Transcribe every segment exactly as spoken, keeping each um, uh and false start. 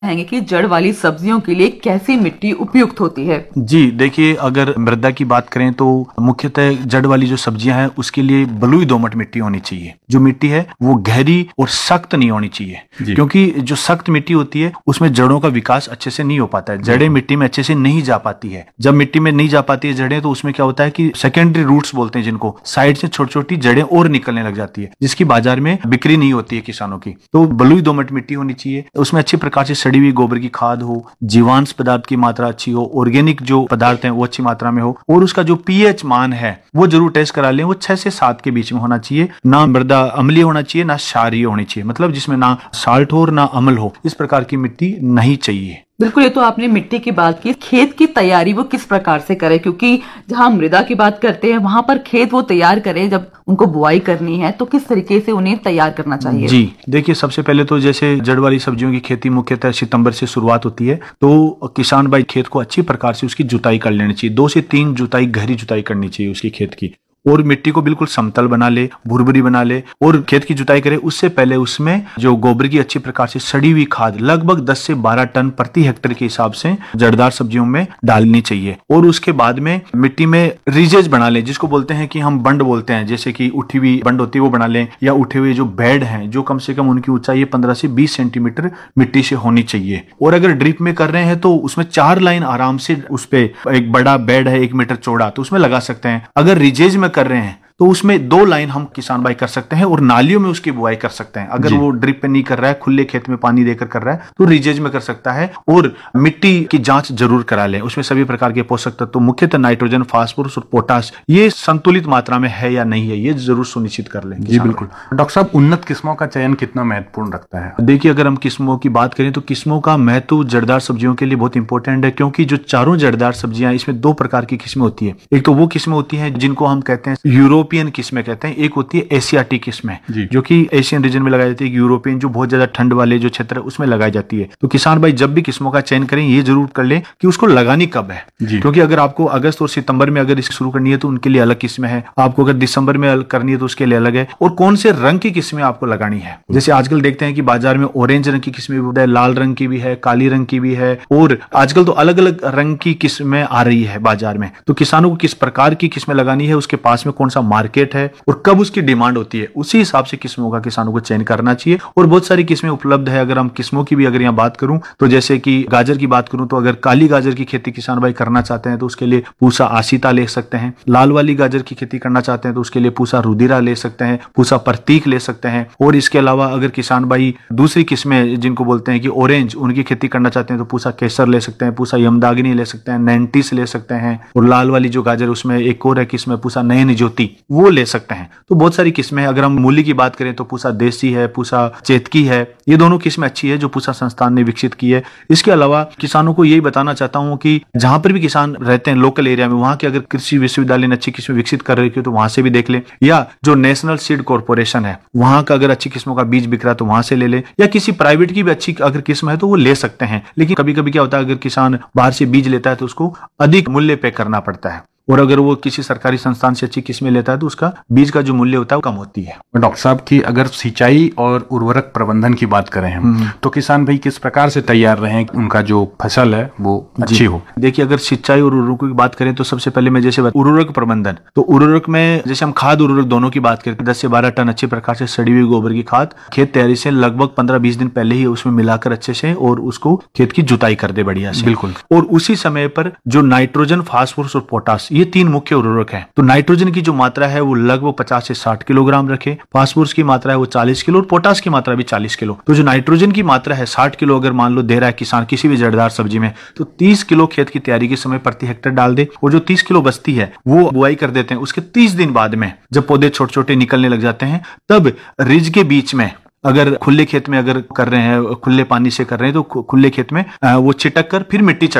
कहेंगे कि जड़ वाली सब्जियों के लिए कैसी मिट्टी उपयुक्त होती है? जी देखिए, अगर मृदा की बात करें तो मुख्यतः जड़ वाली जो सब्जियां हैं उसके लिए बलुई दोमट मिट्टी होनी चाहिए। जो मिट्टी है वो गहरी और सख्त नहीं होनी चाहिए, क्योंकि जो सख्त मिट्टी होती है उसमें जड़ों का विकास अच्छे से नहीं हो पाता है। जड़ें मिट्टी में अच्छे से नहीं जा पाती है। जब मिट्टी में नहीं जा पाती है जड़ें, तो उसमें क्या होता है कि सेकेंडरी रूट्स बोलते हैं जिनको, साइड से छोटी छोटी जड़ें और निकलने लग जाती है, जिसकी बाजार में बिक्री नहीं होती है किसानों की। तो बलुई दोमट मिट्टी होनी चाहिए, उसमें अच्छी प्रकार से सड़ी हुई गोबर की खाद हो, जीवांश पदार्थ की मात्रा अच्छी हो, ऑर्गेनिक जो पदार्थ हैं वो अच्छी मात्रा में हो, और उसका जो पीएच मान है वो जरूर टेस्ट करा लें। वो छह से सात के बीच में होना चाहिए। ना मृदा अम्लीय होना चाहिए, ना क्षारीय होनी चाहिए, मतलब जिसमें ना साल्ट हो और ना अम्ल हो, इस प्रकार की मिट्टी नहीं चाहिए। बिल्कुल, ये तो आपने मिट्टी की बात की। खेत की तैयारी वो किस प्रकार से करें, क्योंकि जहां मृदा की बात करते हैं वहां पर खेत वो तैयार करें, जब उनको बुआई करनी है तो किस तरीके से उन्हें तैयार करना चाहिए? जी देखिए, सबसे पहले तो जैसे जड़ वाली सब्जियों की खेती मुख्यतः सितंबर से शुरुआत होती है, तो किसान भाई खेत को अच्छी प्रकार से उसकी जुताई कर लेनी चाहिए। दो से तीन जुताई, गहरी जुताई करनी चाहिए उसकी खेत की, और मिट्टी को बिल्कुल समतल बना ले, भुरभुरी बना ले, और खेत की जुताई करे। उससे पहले उसमें जो गोबर की अच्छी प्रकार से सड़ी हुई खाद लगभग दस से बारह टन प्रति हेक्टेयर के हिसाब से जड़दार सब्जियों में डालनी चाहिए। और उसके बाद में मिट्टी में रिजेज बना ले, जिसको बोलते हैं कि हम बंड बोलते हैं, जैसे कि उठी हुई बंड होती है वो बना लें, या उठे हुए जो बेड हैं जो कम से कम उनकी ऊंचाई पंद्रह से बीस सेंटीमीटर मिट्टी से होनी चाहिए। और अगर ड्रिप में कर रहे हैं तो उसमें चार लाइन आराम से, उस पे एक बड़ा बेड है एक मीटर चौड़ा, तो उसमें लगा सकते हैं। अगर रिजेज में कर रहे हैं तो उसमें दो लाइन हम किसान भाई कर सकते हैं, और नालियों में उसकी बुआई कर सकते हैं। अगर वो ड्रिप पे नहीं कर रहा है, खुले खेत में पानी देकर कर रहा है, तो रिजेज में कर सकता है। और मिट्टी की जांच जरूर करा लें, उसमें सभी प्रकार के पोषक तत्व, तो मुख्यतः नाइट्रोजन, फास्फोरस और पोटाश, ये संतुलित मात्रा में है या नहीं है, ये जरूर सुनिश्चित कर लें। जी बिल्कुल। डॉक्टर साहब, उन्नत किस्मों का चयन कितना महत्वपूर्ण रखता है? देखिए, अगर हम किस्मों की बात करें तो किस्मों का महत्व जड़दार सब्जियों के लिए बहुत इंपॉर्टेंट है, क्योंकि जो चारों जड़दार सब्जियां, इसमें दो प्रकार की किस्में होती है। एक तो वो किस्में होती है जिनको हम कहते हैं यूरोपियन किस्में कहते हैं, एक होती है एशियाटिक किस्में, जो कि एशियन रीजन में लगाई जाती है। यूरोपियन जो बहुत ज्यादा ठंड वाले जो क्षेत्र है उसमें लगाई जाती है। तो किसान भाई जब भी किस्मों का चयन करें, ये जरूर कर लें कि उसको लगानी कब है, क्योंकि अगर आपको अगस्त और सितंबर में अगर इसकी शुरू करनी है तो उनके लिए अलग किस्में है, आपको अगर दिसंबर में करनी है तो उसके लिए अलग है, और कौन से रंग की किस्में आपको लगानी है। जैसे आजकल देखते हैं कि बाजार में ऑरेंज रंग की किस्में भी है, लाल रंग की भी है, काली रंग की भी है, और आजकल तो अलग अलग रंग की किस्में आ रही है बाजार में। तो किसानों को किस प्रकार की किस्में लगानी है, उसके पास में कौन सा मार्केट है और कब उसकी डिमांड होती है, उसी हिसाब से किस्मों का किसानों को चयन करना चाहिए। और बहुत सारी किस्में उपलब्ध है। अगर हम किस्मों की भी अगर यहाँ बात करूं तो जैसे कि गाजर की बात करूं, तो अगर काली गाजर की खेती किसान भाई करना चाहते हैं तो उसके लिए पूसा आसिता ले सकते हैं। लाल वाली गाजर की खेती करना चाहते हैं तो उसके लिए पूसा रुधिरा ले सकते हैं, पूसा प्रतीक ले सकते हैं। और इसके अलावा अगर किसान भाई दूसरी किस्में जिनको बोलते हैं कि ऑरेंज, उनकी खेती करना चाहते हैं तो पूसा केसर ले सकते हैं, पूसा यमदाग्नि ले सकते हैं, नैंटिस ले सकते हैं। और लाल वाली जो गाजर उसमें एक और है किस्म, पूसा नयन ज्योति, वो ले सकते हैं। तो बहुत सारी किस्में। अगर हम मूली की बात करें तो पूसा देसी है, पूसा चेतकी है, ये दोनों किस्में अच्छी है जो पूसा संस्थान ने विकसित की है। इसके अलावा किसानों को यही बताना चाहता हूं कि जहां पर भी किसान रहते हैं लोकल एरिया में, वहां के अगर कृषि विश्वविद्यालय ने अच्छी किस्में विकसित कर रही है तो वहां से भी देख ले, या जो नेशनल सीड कॉर्पोरेशन है वहां का अगर अच्छी किस्मों का बीज बिक रहा है तो वहां से ले ले, या किसी प्राइवेट की भी अच्छी अगर किस्म है तो वो ले सकते हैं। लेकिन कभी कभी क्या होता है, अगर किसान बाहर से बीज लेता है तो उसको अधिक मूल्य पे करना पड़ता है, और अगर वो किसी सरकारी संस्थान से अच्छी किस्में लेता है तो उसका बीज का जो मूल्य होता है वो कम होती है। डॉक्टर साहब की अगर सिंचाई और उर्वरक प्रबंधन की बात करें हम, तो किसान भाई किस प्रकार से तैयार रहें उनका जो फसल है वो अच्छी हो? देखिए, अगर सिंचाई और उर्वरक की बात करें तो सबसे पहले मैं जैसे उर्वरक प्रबंधन, तो उर्वरक में जैसे हम खाद उर्वरक दोनों की बात करें, दस से बारह टन अच्छी प्रकार से सड़ी हुई गोबर की खाद खेत तैयारी से लगभग पंद्रह बीस दिन पहले ही उसमें मिलाकर अच्छे से, और उसको खेत की जुताई कर दे बढ़िया से। बिल्कुल। और उसी समय पर जो नाइट्रोजन, फास्फोरस और पोटाश, ये तीन मुख्य उर्वरक है। तो नाइट्रोजन की जो मात्रा है वो लगभग पचास से साठ किलोग्राम रखे, फास्फोरस की मात्रा है वो चालीस किलो, और पोटाश की मात्रा भी चालीस किलो। तो जो नाइट्रोजन की मात्रा है साठ किलो अगर मान लो दे रहा है किसान किसी भी जड़दार सब्जी में, तो तीस किलो खेत की तैयारी के समय प्रति हेक्टेयर डाल दे, और जो तीस किलो बचती है वो बुआई कर देते हैं। उसके तीस दिन बाद में जब पौधे छोटे छोटे निकलने लग जाते हैं, तब रिज के बीच में, अगर खुले खेत में अगर कर रहे हैं, खुले पानी से कर रहे हैं, तो खुले खेत में वो छिटक कर फिर मिट्टी चढ़ा दें।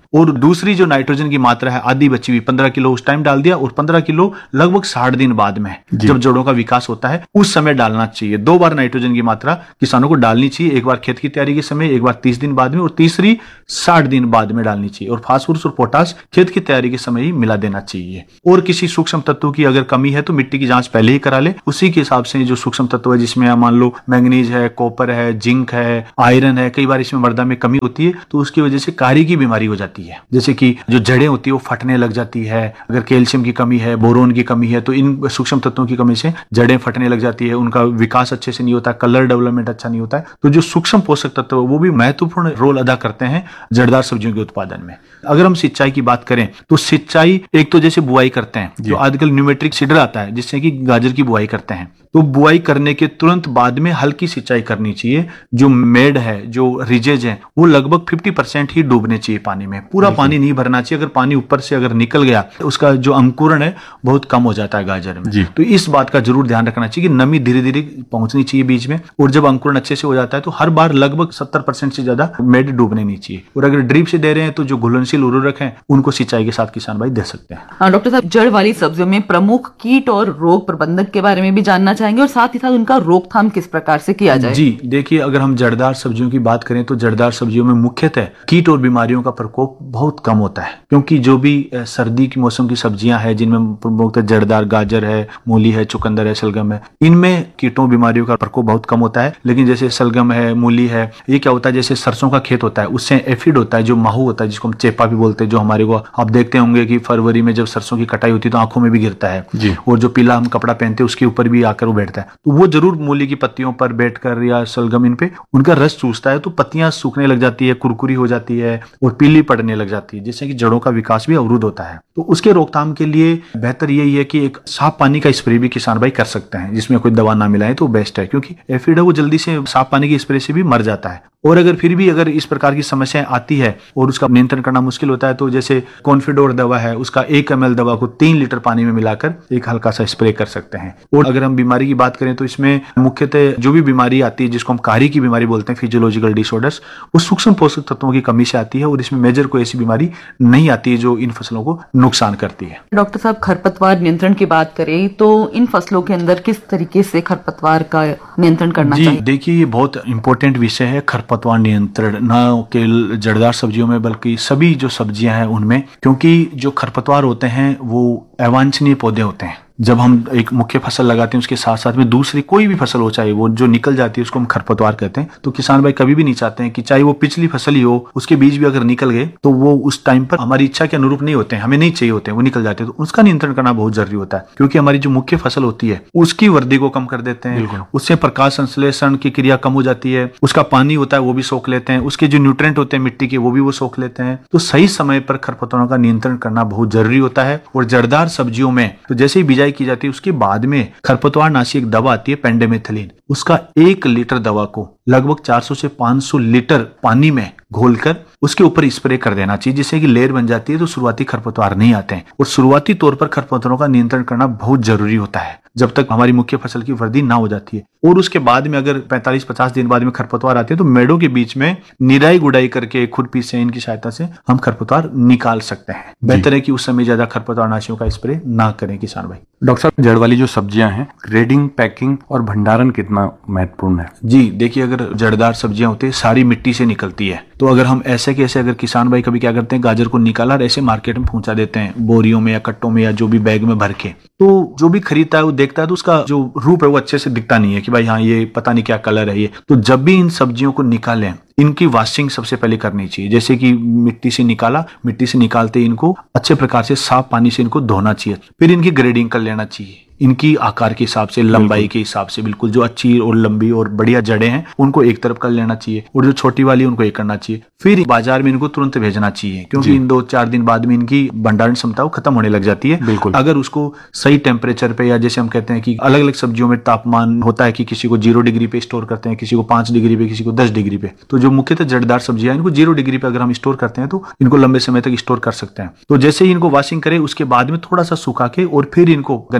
और दूसरी जो नाइट्रोजन की मात्रा है आधी बची हुई पंद्रह किलो उस टाइम डाल दिया, और पंद्रह किलो लगभग साठ दिन बाद में जब जड़ों का विकास होता है उस समय डालना चाहिए। दो बार नाइट्रोजन की मात्रा किसानों को डालनी चाहिए, एक बार खेत की तैयारी के समय, एक बार तीस दिन बाद में, और तीसरी साठ दिन बाद में डालनी चाहिए। और फास्फोरस और पोटास खेत की तैयारी के समय ही मिला देना चाहिए। और किसी सूक्ष्म तत्वों की अगर कमी है तो मिट्टी की जांच पहले ही करा ले, उसी के हिसाब से जो सूक्ष्म तत्व है जिसमें मान लो मैंगनीज है, कॉपर है, जिंक है, आयरन है, कई बार इसमें मृदा में कमी होती है तो उसकी वजह से कारी की बीमारी हो जाती है, जैसे कि जो जड़ें होती है वो फटने लग जाती है। अगर कैल्शियम की कमी है, बोरोन की कमी है, तो इन सूक्ष्म तत्वों की कमी से जड़ें फटने लग जाती है, उनका विकास अच्छे से नहीं होता, कलर डेवलपमेंट अच्छा नहीं होता है। तो जो सूक्ष्म पोषक तत्व वो भी महत्वपूर्ण रोल अदा करते हैं जड़दार सब्जियों के उत्पादन में। अगर हम सिंचाई की बात करें तो सिंचाई एक तो जैसे बुआई करते हैं, जो आजकल न्यूमेट्रिक सीडर आता है जिससे कि गाजर की बुआई करते हैं, तो बुआई करने के तुरंत बाद में हल्की सिंचाई करनी चाहिए। जो मेड है, जो रिजेज है, वो लगभग पचास परसेंट ही डूबने चाहिए पानी में, पूरा पानी नहीं भरना चाहिए। अगर पानी ऊपर से अगर निकल गया तो उसका जो अंकुरण है बहुत कम हो जाता है गाजर में। तो इस बात का जरूर ध्यान रखना चाहिए कि नमी धीरे धीरे पहुंचनी चाहिए बीज में, और जब अंकुरण अच्छे से हो जाता है तो हर बार लगभग सत्तर परसेंट से ज्यादा मेड डूबने नहीं चाहिए। और अगर ड्रिप से दे रहे हैं तो जो घुलनशील उर्वरक है उनको सिंचाई के साथ किसान भाई दे सकते हैं। हाँ डॉक्टर साहब, जड़ वाली सब्जियों में प्रमुख कीट और रोग प्रबंधन के बारे में भी जानना चाहेंगे, और साथ ही साथ उनका रोकथाम किस प्रकार से किया जाए। जी देखिए, अगर हम जड़दार सब्जियों की बात करें तो जड़दार सब्जियों में मुख्यतः कीट और बीमारियों का प्रकोप बहुत कम होता है, क्योंकि जो भी सर्दी के मौसम की सब्जियां हैं जिनमें प्रमुखतः जड़दार गाजर है, मूली है, चुकंदर है, शलगम है, इनमें कीटों बीमारियों का प्रकोप बहुत कम होता है। लेकिन जैसे शलगम है, मूली है, ये क्या होता है, जैसे सरसों का खेत होता है उससे एफिड होता है, जो माहू होता है जिसको हम चेपा भी बोलते हैं, जो हमारे को आप देखते होंगे कि फरवरी में जब सरसों की कटाई होती है तो आंखों में भी गिरता है, और जो पीला हम कपड़ा पहनते हैं उसके ऊपर भी आकर वो बैठता है। तो वो जरूर मूली की पत्तियों पर बैठकर या शलगम इन पे उनका रस चूसता है तो पत्तियां सूखने लग जाती है, कुरकुरी हो जाती है और पीली पड़ने लग जाती है, जिससे कि जड़ों का विकास भी अवरुद्ध होता है। तो उसके रोकथाम के लिए बेहतर यही है कि एक साफ पानी का स्प्रे भी किसान भाई कर सकते हैं, जिसमें कोई दवा ना मिलाए तो बेस्ट है, क्योंकि एफिड है वो जल्दी से साफ पानी के स्प्रे से भी मर जाता है। और अगर फिर भी अगर इस प्रकार की समस्याएं आती है और उसका नियंत्रण करना मुश्किल होता है तो जैसे कॉन्फिडोर दवा है, उसका एक एम एल दवा को तीन लीटर पानी में मिलाकर एक हल्का सा स्प्रे कर सकते हैं। और अगर हम बीमारी की बात करें तो इसमें मुख्यतः जो भी बीमारी आती है जिसको हम कारी की बीमारी बोलते हैं, फिजियोलॉजिकल डिसऑर्डर्स, वो सूक्ष्म पोषक तत्वों की कमी से आती है, और इसमें मेजर कोई ऐसी बीमारी नहीं आती है जो इन फसलों को नुकसान करती है। डॉक्टर साहब, खरपतवार नियंत्रण की बात करें तो इन फसलों के अंदर किस तरीके से खरपतवार का नियंत्रण करना जी, चाहिए? देखिए ये बहुत इंपॉर्टेंट विषय है खरपतवार नियंत्रण, न केवल जड़दार सब्जियों में बल्कि सभी जो सब्जियां हैं उनमें, क्योंकि जो खरपतवार होते हैं वो अवांछनीय पौधे होते हैं। जब हम एक मुख्य फसल लगाते हैं उसके साथ साथ में दूसरी कोई भी फसल हो, चाहे वो जो निकल जाती है उसको हम खरपतवार कहते हैं। तो किसान भाई कभी भी नहीं चाहते हैं कि चाहे वो पिछली फसल ही हो उसके बीज भी अगर निकल गए तो वो उस टाइम पर हमारी इच्छा के अनुरूप नहीं होते हैं, हमें नहीं चाहिए होते हैं, वो निकल जाते हैं। तो उसका नियंत्रण करना बहुत जरूरी होता है, क्योंकि हमारी जो मुख्य फसल होती है उसकी वृद्धि को कम कर देते हैं, उससे प्रकाश संश्लेषण की क्रिया कम हो जाती है, उसका पानी होता है वो भी सोख लेते हैं, उसके जो न्यूट्रिएंट होते हैं मिट्टी के वो भी वो सोख लेते हैं। तो सही समय पर खरपतवारों का नियंत्रण करना बहुत जरूरी होता है। और जड़दार सब्जियों में तो जैसे ही बिजाई की जाती है उसके बाद में खरपतवार नाशी एक दवा आती है पेंडेमेथिलीन, उसका एक लीटर दवा को लगभग चार सौ से पांच सौ लीटर पानी में घोलकर उसके ऊपर स्प्रे कर देना चाहिए, जिससे कि लेयर बन जाती है तो शुरुआती खरपतवार नहीं आते हैं। और शुरुआती तौर पर खरपतवारों का नियंत्रण करना बहुत जरूरी होता है जब तक हमारी मुख्य फसल की वृद्धि ना हो जाती है। और उसके बाद में अगर पैंतालीस पचास दिन बाद में खरपतवार आते हैं तो मेड़ों के बीच में निराई गुड़ाई करके खुरपी से इनकी सहायता से हम खरपतवार निकाल सकते हैं। बेहतर है कि उस समय ज्यादा खरपतवार नाशियों का स्प्रे ना करें किसान भाई। डॉक्टर साहब, जड़ वाली जो सब्जियां हैं, ग्रेडिंग, पैकिंग और भंडारण कितना महत्वपूर्ण है? जी देखिए, अगर जड़दार सब्जियां होती है सारी मिट्टी से निकलती है, तो अगर हम ऐसे कैसे अगर किसान भाई कभी क्या करते हैं गाजर को निकाला और ऐसे मार्केट में पहुंचा देते हैं बोरियों में या कट्टों में या जो भी बैग में भर के, तो जो भी खरीदता है वो देखता है तो उसका जो रूप है वो अच्छे से दिखता नहीं है कि भाई हाँ ये पता नहीं क्या कलर है ये। तो जब भी इन सब्जियों को निकालें इनकी वॉशिंग सबसे पहले करनी चाहिए। जैसे कि मिट्टी से निकाला, मिट्टी से निकालते इनको अच्छे प्रकार से साफ पानी से इनको धोना चाहिए, फिर इनकी ग्रेडिंग कर लेना चाहिए इनकी आकार के हिसाब से, लंबाई के हिसाब से, बिल्कुल जो अच्छी और लंबी और बढ़िया जड़ें हैं उनको एक तरफ कर लेना चाहिए और जो छोटी वाली उनको एक करना चाहिए। फिर बाजार में इनको तुरंत भेजना चाहिए, क्योंकि इन दो चार दिन बाद में इनकी भंडारण क्षमता खत्म होने लग जाती है। बिल्कुल, अगर उसको सही टेम्परेचर पे, या जैसे हम कहते हैं कि अलग अलग सब्जियों में तापमान होता है कि किसी को जीरो डिग्री पे स्टोर करते हैं, किसी को पांच डिग्री पे, किसी को दस डिग्री पे, तो जो मुख्यतः जड़दार सब्जियां इनको जीरो डिग्री पे अगर हम स्टोर करते हैं तो इनको लंबे समय तक स्टोर कर सकते हैं। तो जैसे ही इनको वॉशिंग करें उसके बाद में थोड़ा सा सुखा के और फिर इनको गन्नी बैग्स में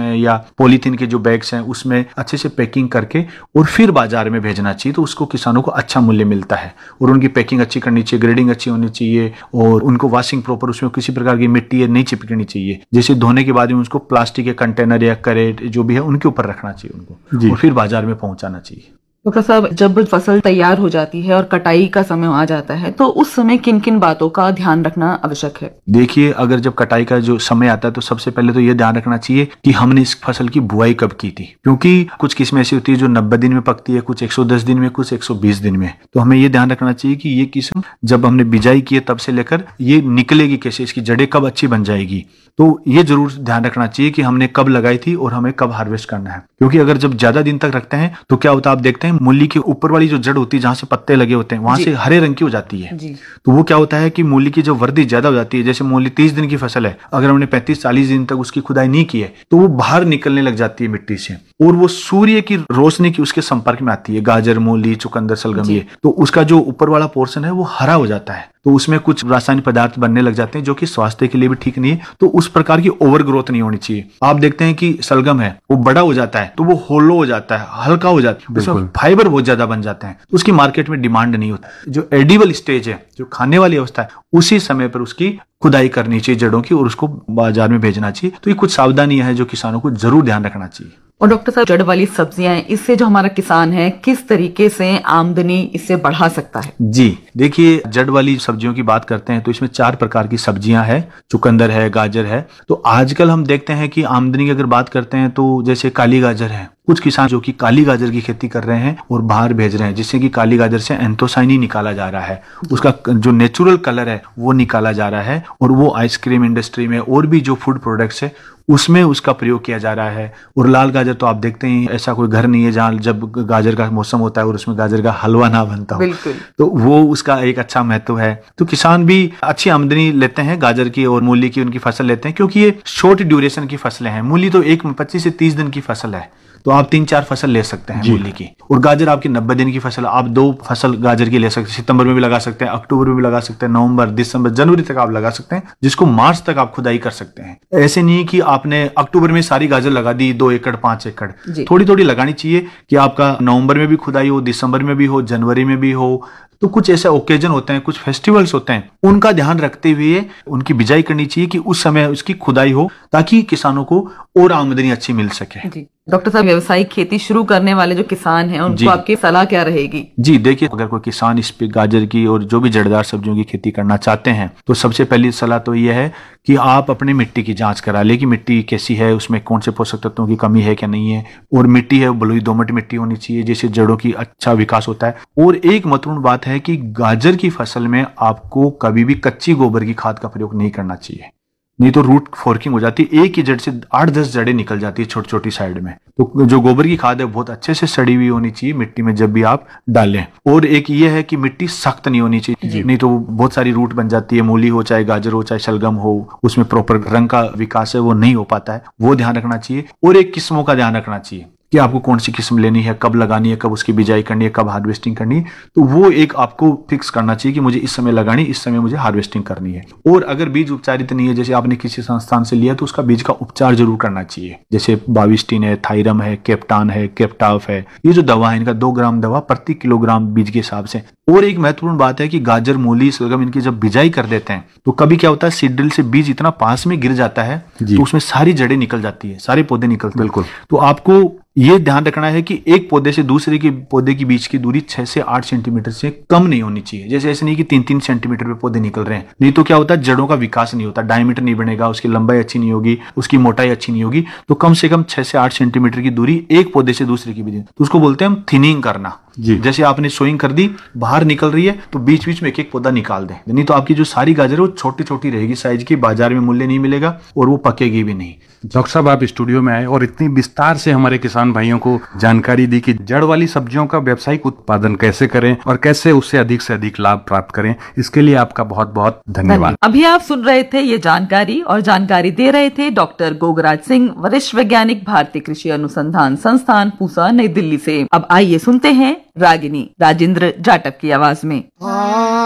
में या पॉलीथीन के जो बैग्स हैं उसमें अच्छे से पैकिंग करके और फिर बाजार में भेजना चाहिए, तो उसको किसानों को अच्छा मूल्य मिलता है। और उनकी पैकिंग अच्छी करनी चाहिए, ग्रेडिंग अच्छी होनी चाहिए और उनको वॉशिंग प्रॉपर, उसमें किसी प्रकार की मिट्टी या नहीं चिपकनी चाहिए। जैसे धोने के बाद में उसको प्लास्टिक के कंटेनर या करेट जो भी है उनके ऊपर रखना चाहिए उनको, और फिर बाजार में पहुंचाना चाहिए। डॉक्टर साहब, जब फसल तैयार हो जाती है और कटाई का समय आ जाता है तो उस समय किन किन बातों का ध्यान रखना आवश्यक है? देखिए, अगर जब कटाई का जो समय आता है तो सबसे पहले तो ये ध्यान रखना चाहिए कि हमने इस फसल की बुआई कब की थी, क्योंकि कुछ किस्में ऐसी होती है जो नब्बे दिन में पकती है, कुछ एक सौ दस दिन में, कुछ एक सौ बीस दिन में। तो हमें ये ध्यान रखना चाहिए कि ये किस्म जब हमने बिजाई की है तब से लेकर ये निकलेगी कैसे, इसकी जड़ें कब अच्छी बन जाएगी, तो ये जरूर ध्यान रखना चाहिए कि हमने कब लगाई थी और हमें कब हार्वेस्ट करना है। क्योंकि अगर जब ज्यादा दिन तक रखते हैं तो क्या होता है, आप देखते हैं मूली के ऊपर वाली जो जड़ होती है जहां से पत्ते लगे होते हैं वहां से हरे रंग की हो जाती है। तो वो क्या होता है कि मूली की जो वर्दी ज्यादा हो जाती है, जैसे मूली तीस दिन की फसल है, अगर हमने पैंतीस चालीस दिन तक उसकी खुदाई नहीं की है तो वो बाहर निकलने लग जाती है मिट्टी से, और वो सूर्य की रोशनी की उसके संपर्क में आती है। गाजर, मूली, चुकंदर, शलगम, ये तो उसका जो ऊपर वाला पोर्शन है वो हरा हो जाता है, तो उसमें कुछ रासायनिक पदार्थ बनने लग जाते हैं जो कि स्वास्थ्य के लिए भी ठीक नहीं है। तो उस प्रकार की ओवर ग्रोथ नहीं होनी चाहिए। आप देखते हैं कि शलगम है वो बड़ा हो जाता है तो वो होलो हो जाता है, हल्का हो जाता है, उसमें फाइबर बहुत ज्यादा बन जाते हैं, तो उसकी मार्केट में डिमांड नहीं होता। जो एडिबल स्टेज है, जो खाने वाली अवस्था है, उसी समय पर उसकी खुदाई करनी चाहिए जड़ों की और उसको बाजार में भेजना चाहिए। तो ये कुछ सावधानियां हैं जो किसानों को जरूर ध्यान रखना चाहिए। और डॉक्टर साहब, जड़ वाली सब्जियां, इससे जो हमारा किसान है किस तरीके से आमदनी इससे बढ़ा सकता है? जी देखिए, जड़ वाली सब्जियों की बात करते हैं तो इसमें चार प्रकार की सब्जियां हैं, चुकंदर है, गाजर है। तो आजकल हम देखते हैं कि आमदनी की अगर बात करते हैं तो जैसे काली गाजर है, कुछ किसान जो कि काली गाजर की खेती कर रहे हैं और बाहर भेज रहे हैं, जिससे कि काली गाजर से एंथोसाइनिन निकाला जा रहा है, उसका जो नेचुरल कलर है वो निकाला जा रहा है, और वो आइसक्रीम इंडस्ट्री में और भी जो फूड प्रोडक्ट्स है उसमें उसका प्रयोग किया जा रहा है। और लाल गाजर तो आप देखते हैं, ऐसा कोई घर नहीं है जहां जब गाजर का मौसम होता है और उसमें गाजर का हलवा ना बनता हो, तो वो उसका एक अच्छा महत्व है। तो किसान भी अच्छी आमदनी लेते हैं गाजर की और मूली की, उनकी फसल लेते हैं, क्योंकि ये शॉर्ट ड्यूरेशन की फसलें हैं। मूली तो एक पच्चीस से तीस दिन की फसल है, तो आप तीन चार फसल ले सकते हैं मूली की, और गाजर आपकी नब्बे दिन की फसल, आप दो फसल गाजर की ले सकते हैं। सितंबर में भी लगा सकते हैं, अक्टूबर में भी लगा सकते हैं, नवंबर, दिसंबर, जनवरी तक आप लगा सकते हैं, जिसको मार्च तक आप खुदाई कर सकते हैं। ऐसे नहीं कि आपने अक्टूबर में सारी गाजर लगा दी, दो एकड़ पांच एकड़, थोड़ी थोड़ी लगानी चाहिए कि आपका नवंबर में भी खुदाई हो, दिसंबर में भी हो, जनवरी में भी हो। तो कुछ ऐसे ओकेजन होते हैं, कुछ फेस्टिवल्स होते हैं, उनका ध्यान रखते हुए उनकी बिजाई करनी चाहिए कि उस समय उसकी खुदाई हो, ताकि किसानों को और आमदनी अच्छी मिल सके। डॉक्टर साहब, व्यावसायिक खेती शुरू करने वाले जो किसान हैं उनको आपकी सलाह क्या रहेगी? जी देखिए, अगर कोई किसान इस पे गाजर की और जो भी जड़दार सब्जियों की खेती करना चाहते हैं तो सबसे पहली सलाह तो यह है कि आप अपनी मिट्टी की जांच करा ले कि मिट्टी कैसी है, उसमें कौन से पोषक तत्वों की कमी है क्या नहीं है, और मिट्टी है बलुई दोमट मिट्टी होनी चाहिए, जिससे जड़ों की अच्छा विकास होता है। और एक महत्वपूर्ण बात है कि गाजर की फसल में आपको कभी भी कच्ची गोबर की खाद का प्रयोग नहीं करना चाहिए, नहीं तो रूट फोर्किंग हो जाती है, एक ही जड़ से आठ दस जड़ें निकल जाती है छोटी छोटी साइड में। तो जो गोबर की खाद है बहुत अच्छे से सड़ी हुई होनी चाहिए मिट्टी में जब भी आप डालें। और एक ये है कि मिट्टी सख्त नहीं होनी चाहिए, नहीं तो बहुत सारी रूट बन जाती है, मूली हो चाहे गाजर हो चाहे शलगम हो, उसमें प्रॉपर रंग का विकास है वो नहीं हो पाता है, वो ध्यान रखना चाहिए। और एक किस्मों का ध्यान रखना चाहिए कि आपको कौन सी किस्म लेनी है, कब लगानी है, कब उसकी बिजाई करनी है, कब हार्वेस्टिंग करनी है, तो वो एक आपको फिक्स करना चाहिए कि मुझे इस समय लगानी, इस समय मुझे हार्वेस्टिंग करनी है। और अगर बीज उपचारित नहीं है, जैसे आपने किसी संस्थान से लिया, तो उसका बीज का उपचार जरूर करना चाहिए, जैसे बाविस्टिन है, थायरम है, कैप्टान है, कैप्टाफ है, ये जो दवा है इनका दो ग्राम दवा प्रति किलोग्राम बीज के हिसाब से। और एक महत्वपूर्ण बात है कि गाजर, मूली, शलगम इनकी जब बिजाई कर देते हैं तो कभी क्या होता है, सीड से बीज इतना पास में गिर जाता है तो उसमें सारी जड़ें निकल जाती है, सारे पौधे निकलते हैं। बिल्कुल, तो आपको ये ध्यान रखना है कि एक पौधे से दूसरे के पौधे के बीच की दूरी छह से आठ सेंटीमीटर से कम नहीं होनी चाहिए। जैसे ऐसे नहीं कि तीन तीन सेंटीमीटर पे पौधे निकल रहे हैं, नहीं तो क्या होता है, जड़ों का विकास नहीं होता, डायमीटर नहीं बनेगा, उसकी लंबाई अच्छी नहीं होगी, उसकी मोटाई अच्छी नहीं होगी। तो कम से कम छह से आठ सेंटीमीटर की दूरी एक पौधे से दूसरे की भी, तो उसको बोलते हैं हम थिनिंग करना। जी, जैसे आपने सोइंग कर दी, बाहर निकल रही है तो बीच बीच में एक एक पौधा निकाल दें, नहीं तो आपकी जो सारी गाजर है वो छोटी छोटी रहेगी साइज की, बाजार में मूल्य नहीं मिलेगा और वो पकेगी भी नहीं। डॉक्टर साहब, आप स्टूडियो में आए और इतनी विस्तार से हमारे किसान भाइयों को जानकारी दी कि जड़ वाली सब्जियों का व्यावसायिक उत्पादन कैसे करें और कैसे उससे अधिक से अधिक लाभ प्राप्त करें, इसके लिए आपका बहुत बहुत धन्यवाद। अभी आप सुन रहे थे ये जानकारी, और जानकारी दे रहे थे डॉक्टर गोगराज सिंह, वरिष्ठ वैज्ञानिक, भारतीय कृषि अनुसंधान संस्थान, पूसा, नई दिल्ली से। अब आइए सुनते हैं रागिनी, राजेंद्र जाटव की आवाज में।